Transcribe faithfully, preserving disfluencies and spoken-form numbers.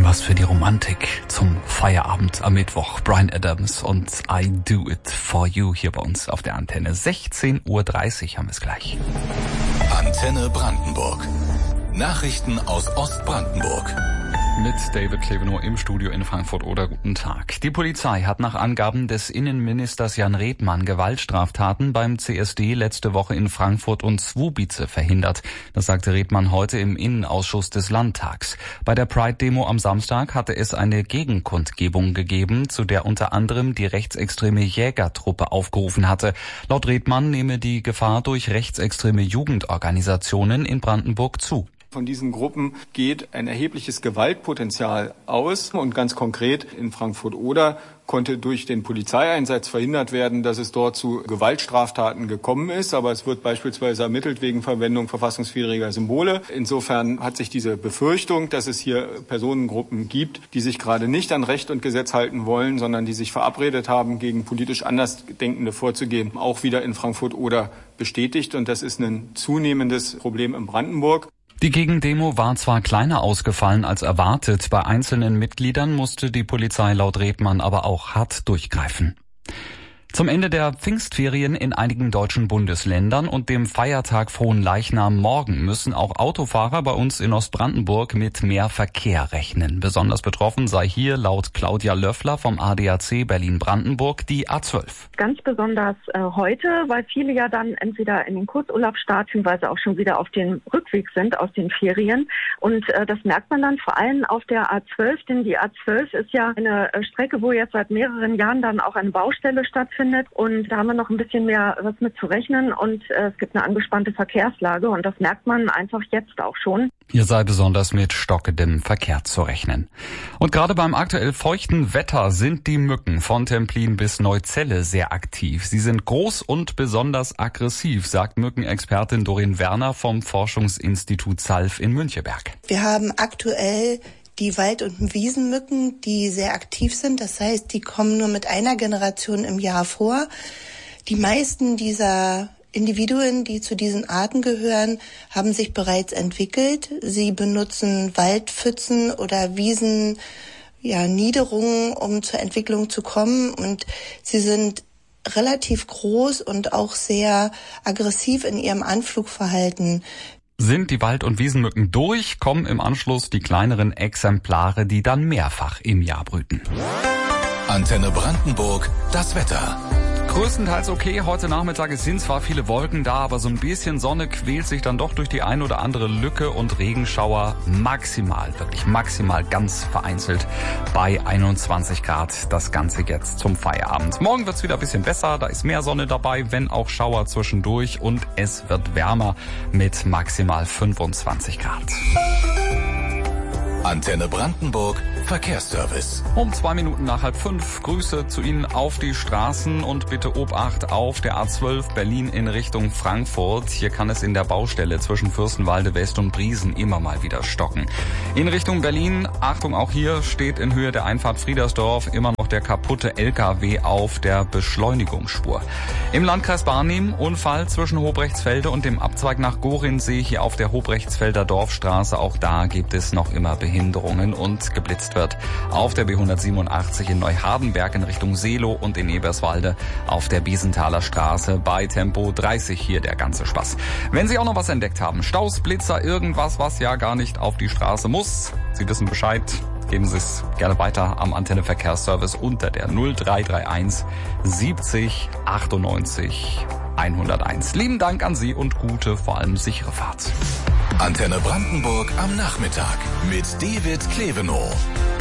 Bisschen was für die Romantik zum Feierabend am Mittwoch. Bryan Adams und I Do It For You hier bei uns auf der Antenne. sechzehn Uhr dreißig haben wir es gleich. Antenne Brandenburg. Nachrichten aus Ostbrandenburg. Mit David Klevenow im Studio in Frankfurt-Oder. Guten Tag. Die Polizei hat nach Angaben des Innenministers Jan Redmann Gewaltstraftaten beim C S D letzte Woche in Frankfurt und Słubice verhindert. Das sagte Redmann heute im Innenausschuss des Landtags. Bei der Pride-Demo am Samstag hatte es eine Gegenkundgebung gegeben, zu der unter anderem die rechtsextreme Jägertruppe aufgerufen hatte. Laut Redmann nehme die Gefahr durch rechtsextreme Jugendorganisationen in Brandenburg zu. Von diesen Gruppen geht ein erhebliches Gewaltpotenzial aus und ganz konkret in Frankfurt-Oder konnte durch den Polizeieinsatz verhindert werden, dass es dort zu Gewaltstraftaten gekommen ist. Aber es wird beispielsweise ermittelt wegen Verwendung verfassungswidriger Symbole. Insofern hat sich diese Befürchtung, dass es hier Personengruppen gibt, die sich gerade nicht an Recht und Gesetz halten wollen, sondern die sich verabredet haben, gegen politisch Andersdenkende vorzugehen, auch wieder in Frankfurt-Oder bestätigt. Und das ist ein zunehmendes Problem in Brandenburg. Die Gegendemo war zwar kleiner ausgefallen als erwartet, bei einzelnen Mitgliedern musste die Polizei laut Redmann aber auch hart durchgreifen. Zum Ende der Pfingstferien in einigen deutschen Bundesländern und dem Feiertag Fronleichnam morgen müssen auch Autofahrer bei uns in Ostbrandenburg mit mehr Verkehr rechnen. Besonders betroffen sei hier laut Claudia Löffler vom A D A C Berlin-Brandenburg die A zwölf. Ganz besonders äh, heute, weil viele ja dann entweder in den Kurzurlaub starten, beziehungsweise auch schon wieder auf dem Rückweg sind aus den Ferien. Und äh, das merkt man dann vor allem auf der A zwölf, denn die A zwölf ist ja eine äh, Strecke, wo jetzt seit mehreren Jahren dann auch eine Baustelle stattfindet. Und da haben wir noch ein bisschen mehr was mit zu rechnen und äh, es gibt eine angespannte Verkehrslage und das merkt man einfach jetzt auch schon. Hier sei besonders mit stockendem Verkehr zu rechnen. Und gerade beim aktuell feuchten Wetter sind die Mücken von Templin bis Neuzelle sehr aktiv. Sie sind groß und besonders aggressiv, sagt Mückenexpertin Doreen Werner vom Forschungsinstitut Salf in Müncheberg. Wir haben aktuell die Wald- und Wiesenmücken, die sehr aktiv sind. Das heißt, die kommen nur mit einer Generation im Jahr vor. Die meisten dieser Individuen, die zu diesen Arten gehören, haben sich bereits entwickelt. Sie benutzen Waldpfützen oder Wiesen, ja, Niederungen, um zur Entwicklung zu kommen. Und sie sind relativ groß und auch sehr aggressiv in ihrem Anflugverhalten. Sind die Wald- und Wiesenmücken durch, kommen im Anschluss die kleineren Exemplare, die dann mehrfach im Jahr brüten. Antenne Brandenburg, das Wetter. Größtenteils okay. Heute Nachmittag, es sind zwar viele Wolken da, aber so ein bisschen Sonne quält sich dann doch durch die ein oder andere Lücke und Regenschauer maximal, wirklich maximal ganz vereinzelt bei einundzwanzig Grad. Das Ganze jetzt zum Feierabend. Morgen wird's wieder ein bisschen besser, da ist mehr Sonne dabei, wenn auch Schauer zwischendurch und es wird wärmer mit maximal fünfundzwanzig Grad. Antenne Brandenburg, Verkehrsservice. Um zwei Minuten nach halb fünf. Grüße zu Ihnen auf die Straßen und bitte Obacht auf der A zwölf Berlin in Richtung Frankfurt. Hier kann es in der Baustelle zwischen Fürstenwalde West und Briesen immer mal wieder stocken. In Richtung Berlin, Achtung, auch hier steht in Höhe der Einfahrt Friedersdorf immer noch der kaputte L K W auf der Beschleunigungsspur. Im Landkreis Barnim Unfall zwischen Hobrechtsfelde und dem Abzweig nach Gorinsee hier auf der Hobrechtsfelder Dorfstraße. Auch da gibt es noch immer Behinderungen und geblitzt wird auf der B hundertsiebenundachtzig in Neuhardenberg in Richtung Seelow und in Eberswalde auf der Biesenthaler Straße bei Tempo dreißig hier der ganze Spaß. Wenn Sie auch noch was entdeckt haben, Staus, Blitzer, irgendwas, was ja gar nicht auf die Straße muss, Sie wissen Bescheid, geben Sie es gerne weiter am Antenne Verkehrsservice unter der null drei drei eins siebzig achtundneunzig hunderteins. Lieben Dank an Sie und gute, vor allem sichere Fahrt. Antenne Brandenburg am Nachmittag mit David Klevenow.